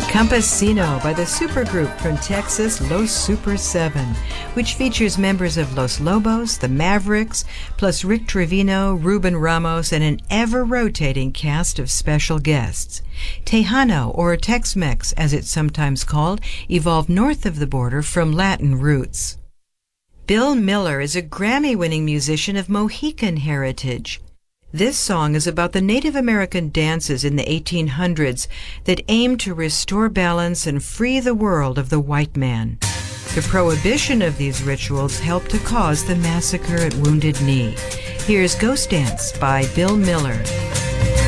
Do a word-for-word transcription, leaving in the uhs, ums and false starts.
Campesino by the supergroup from Texas, Los Super seven, which features members of Los Lobos, the Mavericks, plus Rick Trevino, Ruben Ramos, and an ever-rotating cast of special guests. Tejano, or Tex-Mex as it's sometimes called, evolved north of the border from Latin roots. Bill Miller is a Grammy-winning musician of Mohican heritage. This song is about the Native American dances in the eighteen hundreds that aimed to restore balance and free the world of the white man. The prohibition of these rituals helped to cause the massacre at Wounded Knee. Here's Ghost Dance by Bill Miller.